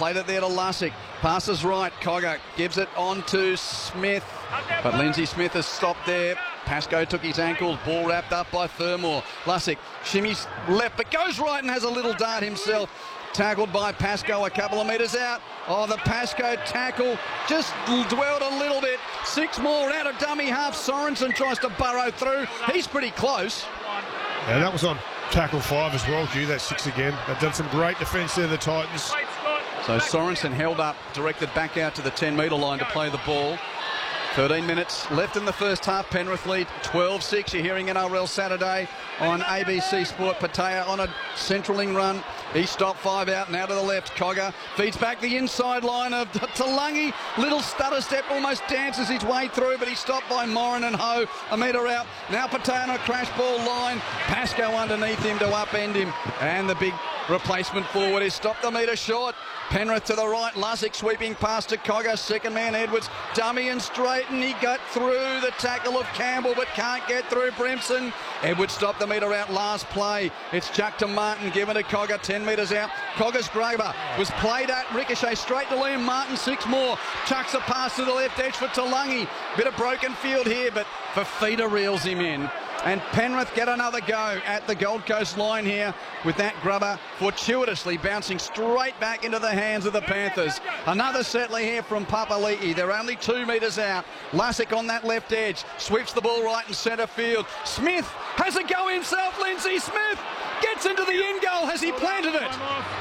played it there to Lussick. Passes right, Cogger gives it on to Smith. But Lindsay Smith has stopped there. Pascoe took his ankles, ball wrapped up by Fermor. Lussick shimmies left, but goes right and has a little dart himself. Tackled by Pascoe a couple of metres out. Oh, the Pascoe tackle just dwelled a little bit. 6 more out of dummy half. Sorensen tries to burrow through. He's pretty close. Yeah, that was on tackle 5 as well, Hugh. That's 6 again. They've done some great defence there, the Titans. So Sorensen held up, directed back out to the 10-metre line to play the ball. 13 minutes left in the first half. Penrith lead 12-6. You're hearing NRL Saturday on ABC Sport. Patea on a centraling run. He stopped 5 out, now to the left. Cogger feeds back the inside line of Talangi. Little stutter step, almost dances his way through, but he's stopped by Morin and Ho. A metre out. Now Patea on a crash ball line. Pascoe underneath him to upend him. And the big replacement forward is stopped a metre short. Penrith to the right. Lussick sweeping past to Cogger. Second man Edwards. Dummy and straight, and he got through the tackle of Campbell, but can't get through Brimson. Edwards stopped the metre out last play. It's chucked to Martin, given to Cogger, 10 metres out. Cogger's Graber was played at, ricochet straight to Liam Martin, 6 more. Chucks a pass to the left edge for Talangi. Bit of broken field here, but Fafita reels him in. And Penrith get another go at the Gold Coast line here with that grubber fortuitously bouncing straight back into the hands of the Panthers. Another settler here from Papali'i. They're only 2 metres out. Lussick on that left edge. Sweeps the ball right in centre field. Smith has a go himself. Lindsay Smith gets into the end goal. Has he planted it?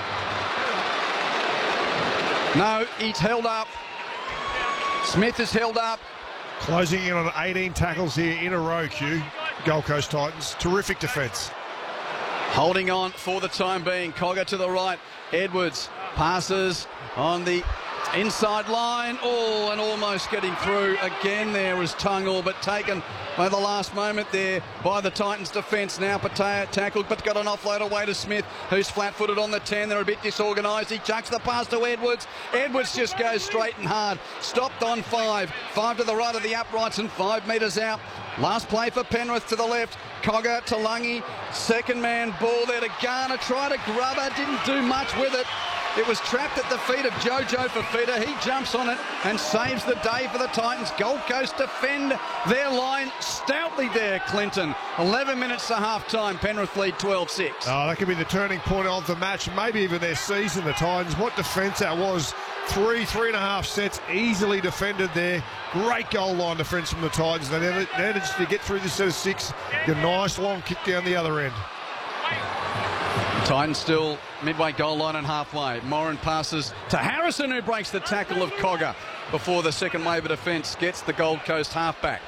No, he's held up. Smith is held up. Closing in on 18 tackles here in a row, Q. Gold Coast Titans. Terrific defence. Holding on for the time being. Cogger to the right. Edwards passes on the inside line. Oh, and almost getting through again there was Tungle, but taken by the last moment there by the Titans defence. Now Patea tackled, but got an offload away to Smith, who's flat-footed on the 10. They're a bit disorganised. He chucks the pass to Edwards. Edwards just goes straight and hard. Stopped on 5. 5 to the right of the uprights and 5 metres out. Last play for Penrith to the left. Cogger, Talangi, second man ball there to Garner. Tried to grub her, didn't do much with it. It was trapped at the feet of Jojo Fafita. He jumps on it and saves the day for the Titans. Gold Coast defend their line stoutly there, Clinton. 11 minutes to half-time. Penrith lead 12-6. Oh, that could be the turning point of the match, maybe even their season, the Titans. What defence that was. 3.5 sets easily defended there. Great goal line defence from the Titans. They managed to get through this set of 6. Get a nice long kick down the other end. Titans still midway goal line and halfway. Morin passes to Harrison, who breaks the tackle of Cogger before the second wave of defence gets the Gold Coast halfback.